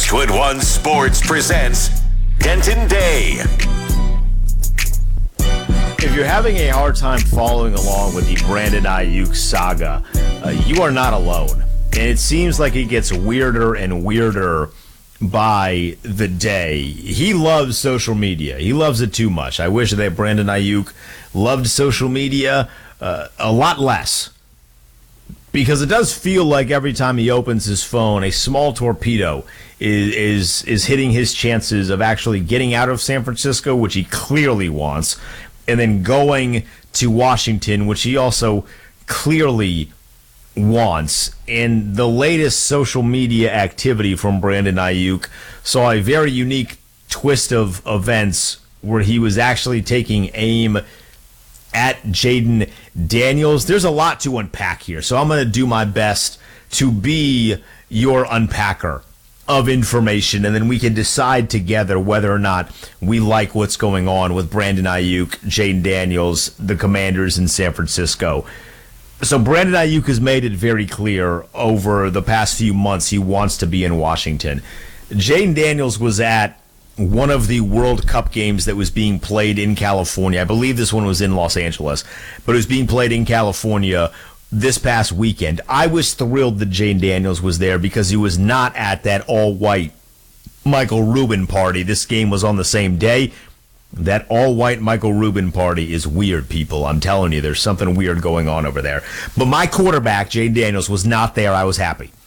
Ridgewood One Sports presents Denton Day. If you're having a hard time following along with the Brandon Aiyuk saga, you are not alone. And it seems like it gets weirder and weirder by the day. He loves social media. He loves it too much. I wish that Brandon Aiyuk loved social media a lot less. Because it does feel like every time he opens his phone, a small torpedo is hitting his chances of actually getting out of San Francisco, which he clearly wants, and then going to Washington, which he also clearly wants. And the latest social media activity from Brandon Aiyuk saw a very unique twist of events where he was actually taking aim at Jayden Daniels. There's a lot to unpack here, so I'm going to do my best to be your unpacker of information, and then we can decide together whether or not we like what's going on with Brandon Aiyuk, Jayden Daniels, the Commanders in San Francisco. So Brandon Aiyuk has made it very clear over the past few months he wants to be in Washington. Jayden Daniels was at one of the World Cup games that was being played in California. I believe this one was in Los Angeles, but it was being played in California this past weekend. I was thrilled that Jayden Daniels was there because he was not at that all-white Michael Rubin party. This game was on the same day. That all-white Michael Rubin party is weird, people. I'm telling you, there's something weird going on over there. But my quarterback, Jayden Daniels, was not there. I was happy.